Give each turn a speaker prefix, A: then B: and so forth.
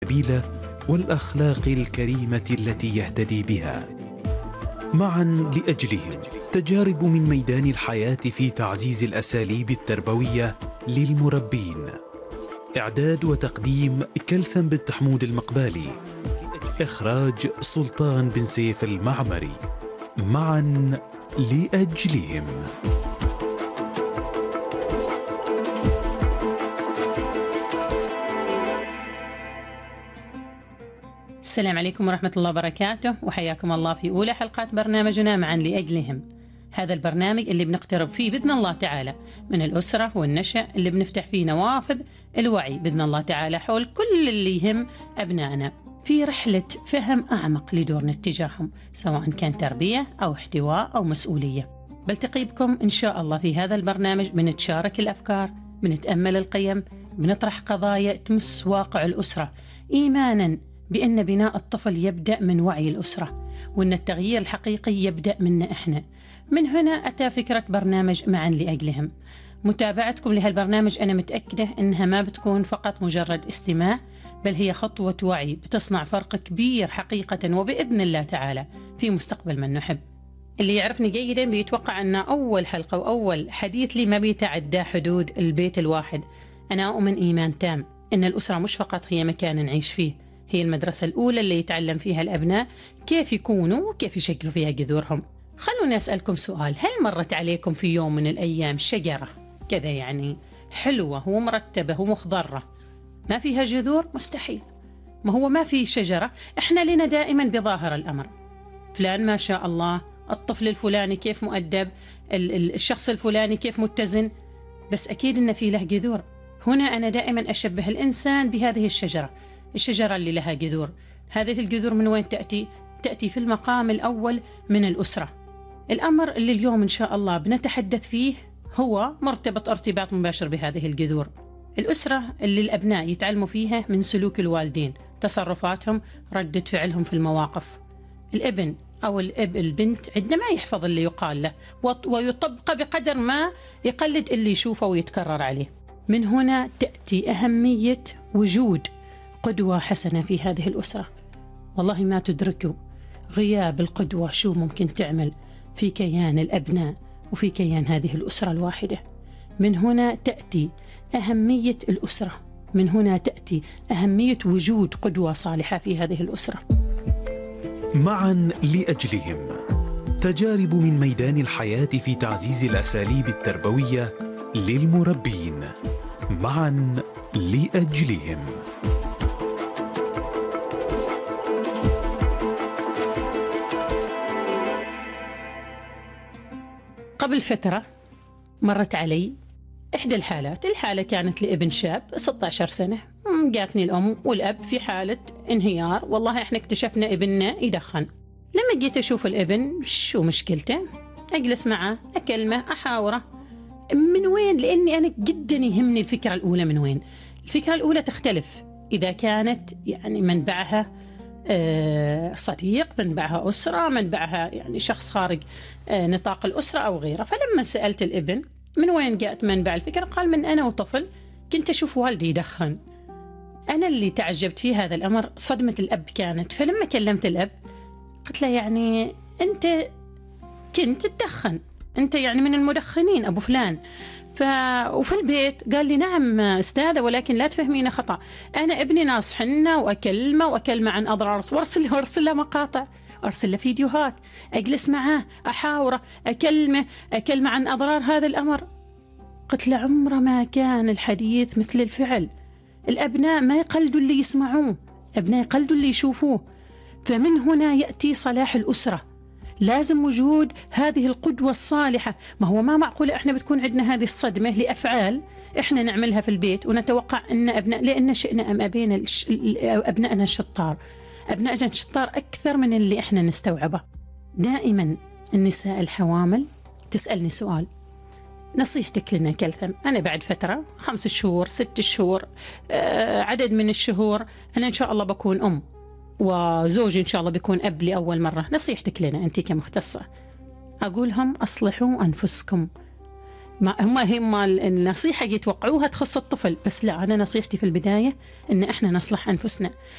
A: النبيلة والأخلاق الكريمة التي يهتدي بها. معا لأجلهم، تجارب من ميدان الحياة في تعزيز الأساليب التربوية للمربين. إعداد وتقديم كلثم بنت حمود المقبالي. إخراج سلطان بن سيف المعمري. معا لأجلهم.
B: السلام عليكم ورحمة الله وبركاته، وحياكم الله في أولى حلقات برنامجنا معا لأجلهم. هذا البرنامج اللي بنقترب فيه بإذن الله تعالى من الأسرة والنشأ، اللي بنفتح فيه نوافذ الوعي بإذن الله تعالى حول كل اللي يهم أبنائنا في رحلة فهم أعمق لدورنا اتجاههم، سواء كان تربية أو احتواء أو مسؤولية. بلتقي بكم إن شاء الله في هذا البرنامج، بنتشارك الأفكار، بنتأمل القيم، بنطرح قضايا تمس واقع الأسرة، إيمانا بأن بناء الطفل يبدأ من وعي الأسرة، وأن التغيير الحقيقي يبدأ منا إحنا. من هنا أتى فكرة برنامج معا لأجلهم. متابعتكم لهالبرنامج أنا متأكدة أنها ما بتكون فقط مجرد استماع، بل هي خطوة وعي بتصنع فرق كبير حقيقة وبإذن الله تعالى في مستقبل من نحب. اللي يعرفني جيدا بيتوقع أن أول حلقة وأول حديث لي ما بيتعدى حدود البيت الواحد. أنا أؤمن إيمان تام أن الأسرة مش فقط هي مكان نعيش فيه، هي المدرسة الأولى اللي يتعلم فيها الأبناء كيف يكونوا وكيف يشكلوا فيها جذورهم. خلوني أسألكم سؤال، هل مرت عليكم في يوم من الأيام شجرة كذا يعني حلوة ومرتبة ومخضرة ما فيها جذور؟ مستحيل. ما هو ما في شجرة، إحنا لنا دائما بظاهر الأمر، فلان ما شاء الله، الطفل الفلاني كيف مؤدب، الشخص الفلاني كيف متزن، بس أكيد إن في له جذور. هنا أنا دائما أشبه الإنسان بهذه الشجرة، الشجرة اللي لها جذور. هذه الجذور من وين تأتي؟ تأتي في المقام الأول من الأسرة. الأمر اللي اليوم إن شاء الله بنتحدث فيه هو مرتبط ارتباط مباشر بهذه الجذور. الأسرة اللي الأبناء يتعلموا فيها من سلوك الوالدين، تصرفاتهم، ردة فعلهم في المواقف. الابن أو البنت عندما يحفظ اللي يقال له ويطبقه بقدر ما يقلد اللي يشوفه ويتكرر عليه. من هنا تأتي أهمية وجود قدوة حسنة في هذه الأسرة. والله ما تدركوا غياب القدوة شو ممكن تعمل في كيان الأبناء وفي كيان هذه الأسرة الواحدة. من هنا تأتي أهمية الأسرة، من هنا تأتي أهمية وجود قدوة صالحة في هذه الأسرة.
A: معا لأجلهم، تجارب من ميدان الحياة في تعزيز الأساليب التربوية للمربين. معا لأجلهم.
B: قبل فترة مرت علي إحدى الحالات. الحالة كانت لابن شاب 16 سنة. جاتني الأم والأب في حالة انهيار، والله إحنا اكتشفنا ابننا يدخن. لما جيت أشوف الابن شو مشكلته، أجلس معه، أكلمه، أحاوره. من وين؟ لأني أنا جدا يهمني الفكرة الأولى. من وين؟ الفكرة الأولى تختلف إذا كانت يعني منبعها صديق، منبعها أسرة، منبعها يعني شخص خارج نطاق الأسرة أو غيره. فلما سألت الابن من وين جاءت منبع الفكرة، قال من أنا وطفل كنت أشوف والدي يدخن. أنا اللي تعجبت في هذا الأمر صدمة الأب كانت. فلما كلمت الأب قلت له يعني أنت كنت تدخن، أنت يعني من المدخنين أبو فلان. وفي البيت قال لي نعم أستاذة، ولكن لا تفهمين خطأ، أنا ابني ناصحنا وأكلمه عن أضرار، وأرسل له مقاطع، أرسل له فيديوهات، أجلس معاه، أحاوره، أكلمه عن أضرار هذا الأمر. قلت له عمره ما كان الحديث مثل الفعل. الأبناء ما يقلدوا اللي يسمعوه، الأبناء يقلدوا اللي يشوفوه. فمن هنا يأتي صلاح الأسرة. لازم وجود هذه القدوة الصالحة. ما هو ما معقولة إحنا بتكون عندنا هذه الصدمة لأفعال إحنا نعملها في البيت ونتوقع أن أبناء، لأن شئنا أم أبينا أبنائنا الشطار، أبنائنا الشطار أكثر من اللي إحنا نستوعبه. دائما النساء الحوامل تسألني سؤال، نصيحتك لنا كلثم؟ أنا بعد فترة 5 شهور 6 شهور عدد من الشهور أنا إن شاء الله بكون أم، وزوجي إن شاء الله بيكون أب لأول مرة. نصيحتك لنا أنت كمختصة؟ أقولهم أصلحوا أنفسكم. ما هم النصيحة يتوقعوها تخص الطفل، بس لا، أنا نصيحتي في البداية إن إحنا نصلح أنفسنا.